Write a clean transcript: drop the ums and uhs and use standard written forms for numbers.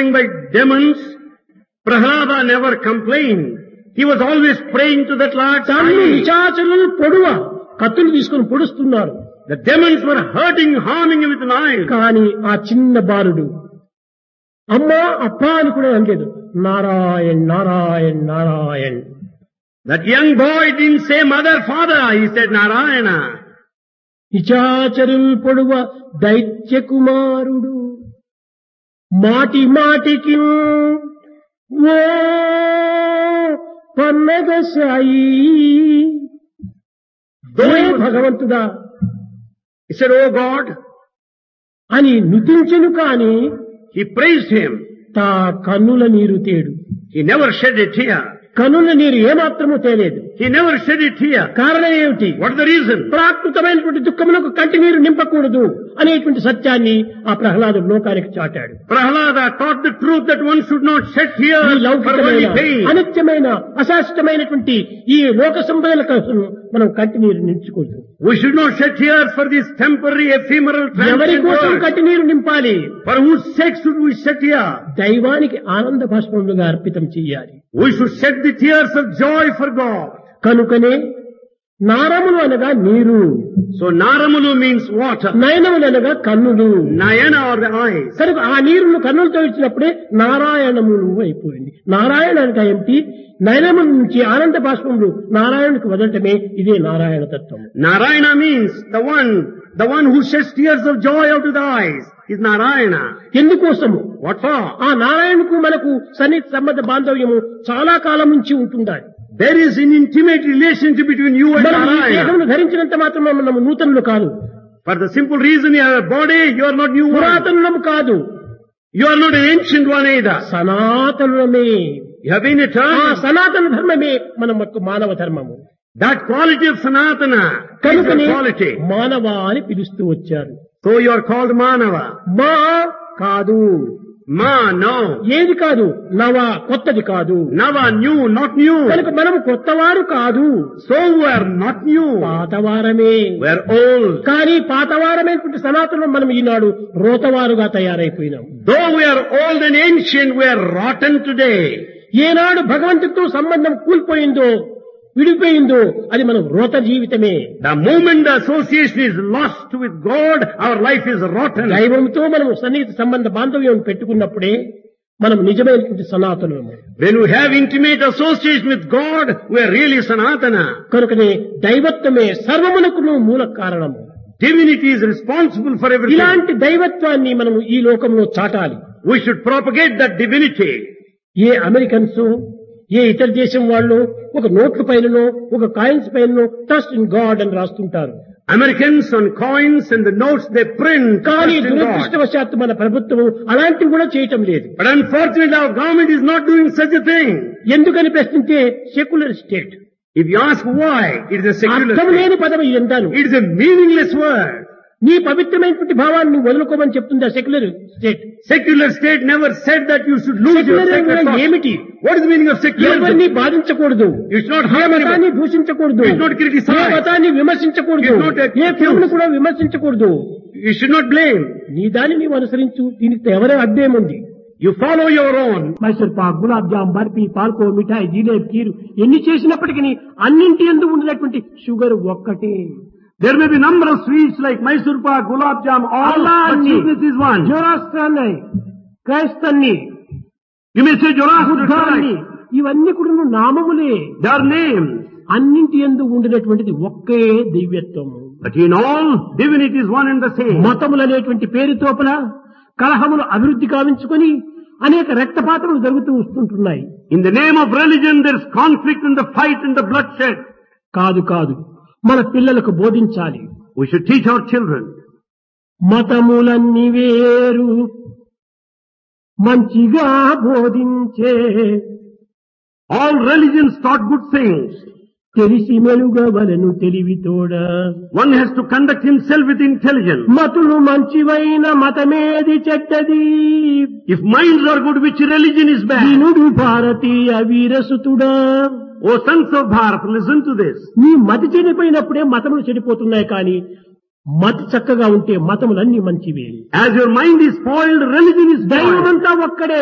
controlling by demons, Prahlada never complained. He was always praying to that Lord. నిశాచరులు పొడువ కత్తులు తీసుకుని పొడుస్తున్నారు. The demons were hurting, harming him with knives. కానీ ఆ చిన్న బాలుడు అమ్మా అప్పా అని కూడా అనలేదు. Narayan Narayan Narayan. That young boy didn't say mother, father. He said Narayana. నిశాచరులు పొడువ దైత్య కుమారుడు మాటి మాటికి ఓ పన్నగ సాయి భగవంతుడా He said, Oh God. అని నుతించెను కాని He praised him. తా కన్నుల నీరు తేడు. He never shed a tear. కన్నుల నీరు ఏమాత్రము తేలేదు. He never shed a tear. కారణం ఏమిటి? What is the reason? ప్రాకృతమైనటువంటి దుఃఖములకు కంటి నీరు నింపకూడదు అనేటువంటి సత్యాన్ని ఆ ప్రహ్లాదుడు లోకానికి చాటాడు. Prahlada taught the truth that one should not shed ఈ tears for లౌకికమైన only pain. అనిత్యమైన అశాశ్వతమైనటువంటి ఈ లోక సంపదల కోసం మనం కంటి నీరు నింపుకూడదు. We should not shed tears for this temporary, ephemeral, ఎవరి transient కోసం world. కంటి నీరు నింపాలి? For whose sake should we shed tears? దైవానికి ఆనంద భాష్పములుగా అర్పితం చెయ్యాలి. We should shed the tears of joy for God. కనుకనే నారములు అనగా నీరు, So Naramulu means water. నయనములు అనగా కన్నులు. Nayana are the eyes. కనుక ఆ నీరును కన్నులతో ఇచ్చినప్పుడే నారాయణములు అయిపోయింది. నారాయణ అంటే ఏమిటి? నయనముల నుంచి ఆనంద బాష్పములు నారాయణకు వదలటమే ఇదే నారాయణ తత్వం. Narayana means the one who sheds tears of joy out of the eyes is Narayana. ఎందుకోసము? What for? ఆ నారాయణకు మనకు సన్నిహిత సంబంధ బాంధవ్యము చాలా కాలం నుంచి ఉంటుండాలి. There is an intimate relationship between you and మనం ఈ Narayana. దేహమును ధరించినంత మాత్రమే మనము నూతనులు కాదు, For the simple reason you have a body, you are not new one. పురాతనులము కాదు, You are not an ancient one either. సనాతనులమే. You have been ఆ eternal. సనాతన ధర్మమే మన యొక్క మానవ ధర్మము. That quality of Sanatana is కనుకనే the quality. మానవ అని పిలుస్తూ వచ్చారు. So you are called Manava. మా కాదు, Ma, no. ఏది కాదు, నవ కొత్తది కాదు. Nava, new, not new. కనుక మనము కొత్తవారు కాదు, So we are not new. పాతవారమే. We are old. కానీ పాతవారమైనటువంటి సనాతనం మనం ఈనాడు రోతవారుగా తయారైపోయినాం. Though we are old and ancient, we are rotten today. ఏనాడు భగవంతుడితో సంబంధం కూలిపోయిందో, విడిపోయిందో అది మనం రోత జీవితమే. The moment the association is lost with God, our life is rotten. దైవంతో మనం సన్నిహిత సంబంధ బాంధవ్యం పెట్టుకున్నప్పుడే మనం నిజమైనటువంటి సనాతనము. When we have intimate association with God, we are really Sanatana. కనుకనే దైవత్వమే సర్వమునకును మూల కారణము. Divinity is responsible for everything. ఇలాంటి దైవత్వాన్ని మనం ఈ లోకంలో చాటాలి. We should propagate that divinity. A Americans, ఏ ఇతర దేశం వాళ్ళు ఒక నోట్ల పైననో ఒక కాయిన్స్ పైననో ట్రస్ట్ ఇన్ గాడ్ అని రాస్తుంటారు. Americans on coins and the notes they print. కానీ trust in God. దురదృష్టవశాత్తు మన ప్రభుత్వం అలాంటివి కూడా చేయటం లేదు. But unfortunately our government is not doing such a thing. ఎందుకని ప్రశ్నించే secular state. If you ask why, it is a secular అర్థం state. లేని పదం ఇదంతాను. It is a meaningless word. నీ పవిత్రమైనటువంటి భావాన్ని వదులుకోమని చెప్తుంది ఆ secular state. Secular state never said that you should lose your secular sacred thoughts. ఏమిటి? What is the meaning of ఎవరిని secularism? బాధించకూడదు, You should not A harm మతాన్ని anyone. దూషించకూడదు, You should not criticize. ఏ మతాన్ని విమర్శించకూడదు, You should not accuse. ఏ ప్రభుని కూడా విమర్శించకూడదు. You should not blame. నీ దాన్ని నీవు అనుసరించు, దీనికి ఎవరే అడ్డేముంది? You follow your own. Mysore Pak, gulab jam, barfi, పాల్కో, మిఠాయి, జిలేబీ, కీరు ఎన్ని చేసినప్పటికీ అన్నింటి యందు ఉండినటువంటి షుగర్ ఒక్కటే. There may be number of sweets like Mysore pak, gulab jam, all, but sweetness is one. జోరాస్ట్రాన్ని, క్రైస్తన్ని, You may say Zoroaster, బుద్ధాన్ని, ఇవన్నీ కూడా నామములే. they are names. అన్నింటి యందు ఉండినటువంటిది ఒకే దివ్యత్వము. But in all, divinity is one and the same. మతములు అనేటువంటి పేరుతోపల కలహములు అభివృద్ధి కావించుకొని అనేక రక్తపాతములు జరుగుతూ వస్తుంటున్నాయి. In the name of religion, there is conflict and the fight and the bloodshed. కాదు కాదు, మన పిల్లలకు బోధించాలి. We should teach our children. మతములన్నీ వేరు మంచిగా బోధించే, All religions taught good things. తెలిసి మెలుగవలను తెలివితోడ. One has to conduct himself with intelligence. మతులు మంచివైన మతమేది చెడ్డది. If minds are good, which religion is bad? వినుడు భారతీయ వీరసుతుడా. O sons of Bharat, listen to this. నీ మతి చెడిపోయినప్పుడే మతములు చెడిపోతున్నాయి, కానీ మతి చక్కగా ఉంటే మతములన్నీ మంచివే. As your mind is spoiled, religion is spoiled. దైవమంతా ఒక్కడే.